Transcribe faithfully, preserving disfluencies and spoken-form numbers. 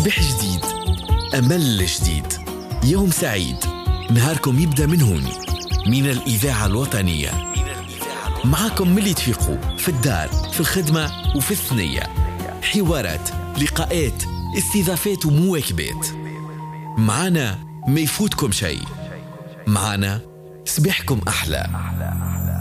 صباح جديد، أمل جديد، يوم سعيد، نهاركم يبدأ من هون، من الإذاعة الوطنية. معاكم من اللي تفيقوا في الدار، في الخدمة وفي الثنية. حوارات، لقاءات، استضافات ومواكبات. معانا ما يفوتكم شيء، معانا صباحكم أحلى.